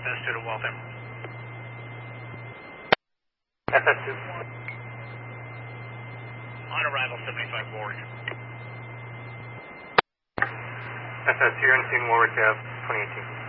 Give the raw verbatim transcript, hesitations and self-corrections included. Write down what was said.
S two to Waltham. S S two. On arrival, seventy-five forward. S S two, you're in scene Warwick Ave, twenty eighteen.